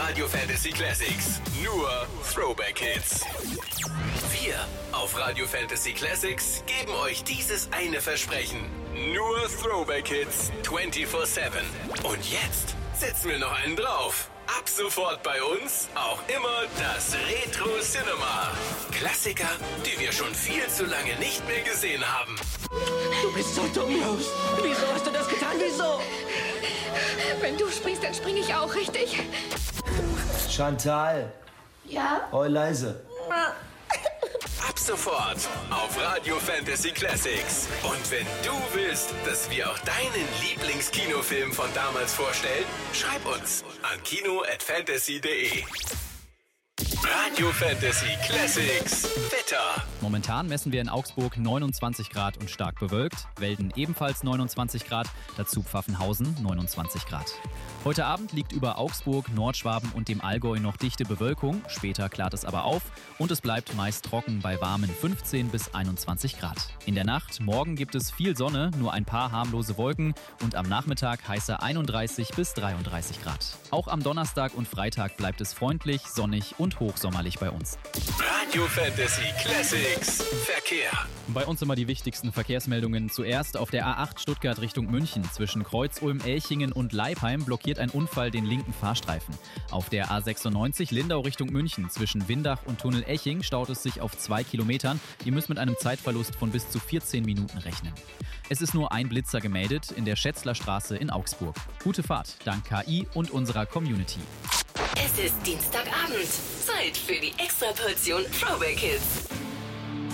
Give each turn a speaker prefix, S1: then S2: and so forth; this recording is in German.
S1: Radio Fantasy Classics. Nur Throwback Hits. Wir auf Radio Fantasy Classics geben euch dieses eine Versprechen. Nur Throwback Hits 24/7. Und jetzt setzen wir noch einen drauf. Ab sofort bei uns auch immer das Retro Cinema. Klassiker, die wir schon viel zu lange nicht mehr gesehen haben.
S2: Du bist so dumm, Rose. Wieso hast du das getan? Wieso?
S3: Wenn du springst, dann springe ich auch, richtig?
S4: Chantal.
S3: Ja?
S4: Leise.
S1: Ab sofort auf Radio Fantasy Classics. Und wenn du willst, dass wir auch deinen Lieblingskinofilm von damals vorstellen, schreib uns an kino@fantasy.de. Radio Fantasy Classics Wetter.
S5: Momentan messen wir in Augsburg 29 Grad und stark bewölkt, Welden ebenfalls 29 Grad, dazu Pfaffenhausen 29 Grad. Heute Abend liegt über Augsburg, Nordschwaben und dem Allgäu noch dichte Bewölkung, später klart es aber auf und es bleibt meist trocken bei warmen 15 bis 21 Grad. In der Nacht, morgen gibt es viel Sonne, nur ein paar harmlose Wolken und am Nachmittag heiße 31 bis 33 Grad. Auch am Donnerstag und Freitag bleibt es freundlich, sonnig und hochsommerlich bei uns.
S1: Radio Fantasy Classics Verkehr.
S5: Bei uns immer die wichtigsten Verkehrsmeldungen. Zuerst auf der A8 Stuttgart Richtung München. Zwischen Kreuz-Ulm-Elchingen und Leipheim blockiert ein Unfall den linken Fahrstreifen. Auf der A96 Lindau Richtung München. Zwischen Windach und Tunnel Eching staut es sich auf 2 Kilometern. Ihr müsst mit einem Zeitverlust von bis zu 14 Minuten rechnen. Es ist nur ein Blitzer gemeldet in der Schätzlerstraße in Augsburg. Gute Fahrt, dank KI und unserer Community.
S6: Es ist Dienstagabend. Zeit für die Extraportion Throwback Hits.